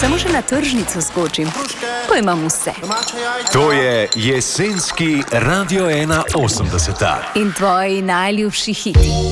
Samo še na tržnico skočim, ko imam vse. To je jesenski Radio 180. In tvoji najljubši hiti.